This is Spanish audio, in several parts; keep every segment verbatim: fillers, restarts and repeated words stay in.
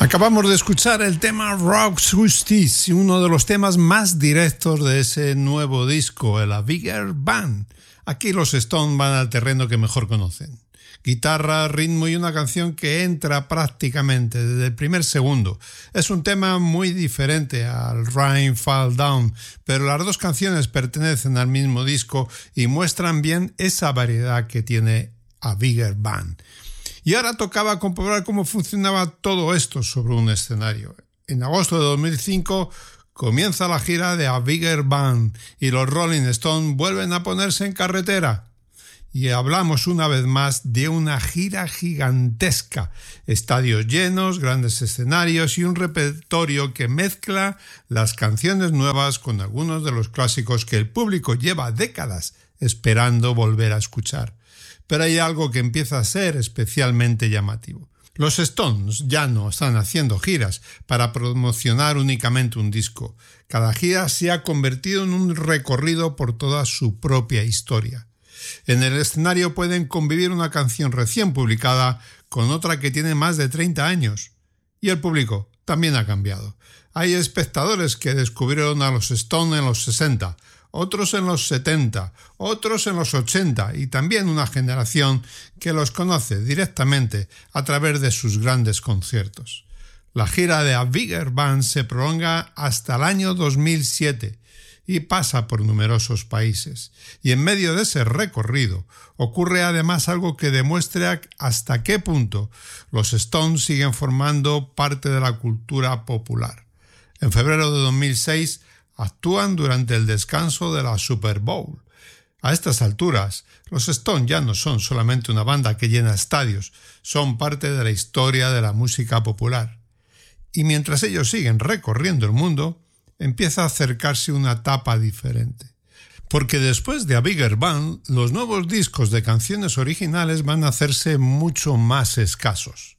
Acabamos de escuchar el tema Rock Justice, uno de los temas más directos de ese nuevo disco, el A Bigger Band. Aquí los Stones van al terreno que mejor conocen. Guitarra, ritmo y una canción que entra prácticamente desde el primer segundo. Es un tema muy diferente al Rain Fall Down, pero las dos canciones pertenecen al mismo disco y muestran bien esa variedad que tiene A Bigger Band. Y ahora tocaba comprobar cómo funcionaba todo esto sobre un escenario. En agosto de dos mil cinco comienza la gira de A Bigger Band y los Rolling Stones vuelven a ponerse en carretera. Y hablamos una vez más de una gira gigantesca, estadios llenos, grandes escenarios y un repertorio que mezcla las canciones nuevas con algunos de los clásicos que el público lleva décadas esperando volver a escuchar. Pero hay algo que empieza a ser especialmente llamativo. Los Stones ya no están haciendo giras para promocionar únicamente un disco. Cada gira se ha convertido en un recorrido por toda su propia historia. En el escenario pueden convivir una canción recién publicada con otra que tiene más de treinta años. Y el público también ha cambiado. Hay espectadores que descubrieron a los Stones en los sesenta, otros en los setenta, otros en los ochenta y también una generación que los conoce directamente a través de sus grandes conciertos. La gira de A Bigger Band se prolonga hasta el año dos mil siete y pasa por numerosos países. Y en medio de ese recorrido ocurre además algo que demuestra hasta qué punto los Stones siguen formando parte de la cultura popular. En febrero de dos mil seis actúan durante el descanso de la Super Bowl. A estas alturas, los Stones ya no son solamente una banda que llena estadios, son parte de la historia de la música popular. Y mientras ellos siguen recorriendo el mundo, empieza a acercarse una etapa diferente. Porque después de A Bigger Band, los nuevos discos de canciones originales van a hacerse mucho más escasos.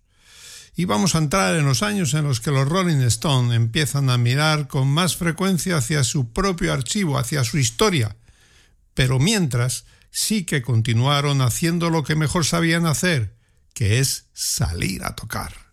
Y vamos a entrar en los años en los que los Rolling Stones empiezan a mirar con más frecuencia hacia su propio archivo, hacia su historia. Pero mientras, sí que continuaron haciendo lo que mejor sabían hacer, que es salir a tocar.